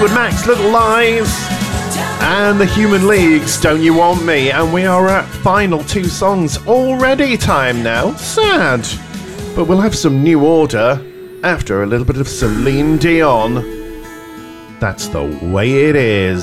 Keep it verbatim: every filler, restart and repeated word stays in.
Fleetwood Mac's Little Lies and the Human League's Don't You Want Me, and we are at final two songs already time now. Sad, but we'll have some New Order after a little bit of Celine Dion. That's the way it is.